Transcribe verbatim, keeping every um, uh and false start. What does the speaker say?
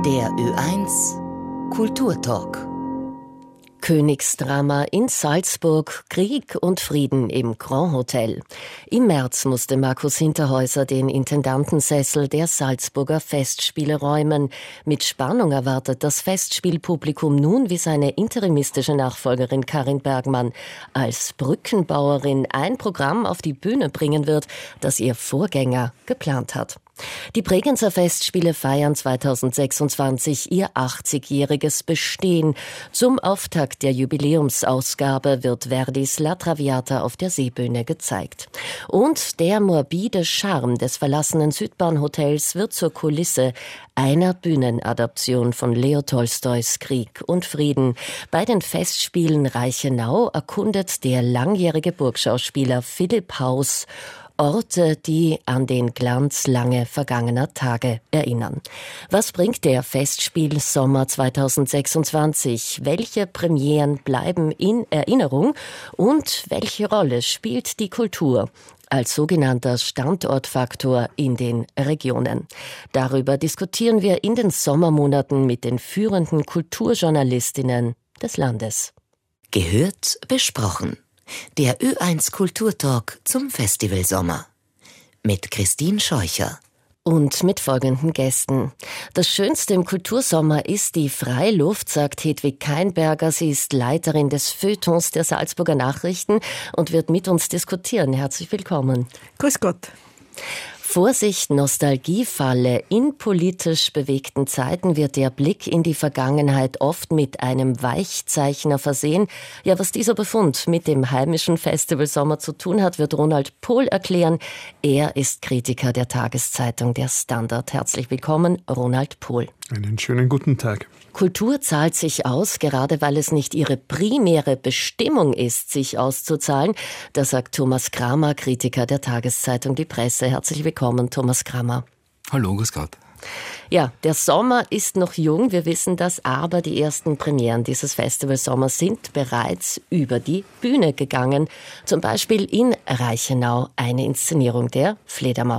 Der Ö eins Kulturtalk. Königsdrama in Salzburg, Krieg und Frieden im Grand Hotel. Im März musste Markus Hinterhäuser den Intendantensessel der Salzburger Festspiele räumen. Mit Spannung erwartet das Festspielpublikum nun, wie seine interimistische Nachfolgerin Karin Bergmann als Brückenbauerin ein Programm auf die Bühne bringen wird, das ihr Vorgänger geplant hat. Die Bregenzer Festspiele feiern zweitausendsechsundzwanzig ihr achtzigjähriges Bestehen. Zum Auftakt der Jubiläumsausgabe wird Verdis La Traviata auf der Seebühne gezeigt. Und der morbide Charme des verlassenen Südbahnhotels wird zur Kulisse einer Bühnenadaption von Leo Tolstois Krieg und Frieden. Bei den Festspielen Reichenau erkundet der langjährige Burgschauspieler Philipp Haus Orte, die an den Glanz lange vergangener Tage erinnern. Was bringt der Festspiel-Sommer zweitausendsechsundzwanzig? Welche Premieren bleiben in Erinnerung? Und welche Rolle spielt die Kultur als sogenannter Standortfaktor in den Regionen? Darüber diskutieren wir in den Sommermonaten mit den führenden Kulturjournalistinnen des Landes. Gehört, besprochen. Der Ö eins Kulturtalk zum Festivalsommer. Mit Christine Scheucher. Und mit folgenden Gästen. Das Schönste im Kultursommer ist die Freiluft, sagt Hedwig Keinberger. Sie ist Leiterin des Feuilletons der Salzburger Nachrichten und wird mit uns diskutieren. Herzlich willkommen. Grüß Gott. Vorsicht, Nostalgiefalle. In politisch bewegten Zeiten wird der Blick in die Vergangenheit oft mit einem Weichzeichner versehen. Ja, was dieser Befund mit dem heimischen Festivalsommer zu tun hat, wird Ronald Pohl erklären. Er ist Kritiker der Tageszeitung Der Standard. Herzlich willkommen, Ronald Pohl. Einen schönen guten Tag. Kultur zahlt sich aus, gerade weil es nicht ihre primäre Bestimmung ist, sich auszuzahlen. Das sagt Thomas Kramer, Kritiker der Tageszeitung Die Presse. Herzlich willkommen, Thomas Kramer. Hallo, grüß Gott. Ja, der Sommer ist noch jung, wir wissen das, aber die ersten Premieren dieses Festivalsommers sind bereits über die Bühne gegangen. Zum Beispiel in Reichenau eine Inszenierung der Fledermaus.